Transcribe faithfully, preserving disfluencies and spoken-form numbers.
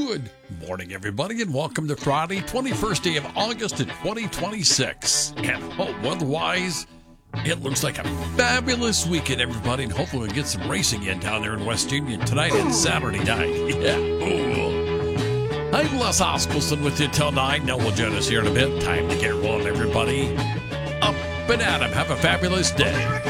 Good morning, everybody, and welcome to Friday, twenty-first day of August in twenty twenty-six. And oh, weather-wise, it looks like a fabulous weekend, everybody, and hopefully we'll get some racing in down there in West Union tonight and Saturday night. Yeah. Ooh. I'm Les Oskelson with you till nine. Now we'll join us here in a bit. Time to get rolling, everybody. Up and at 'em. Have a fabulous day.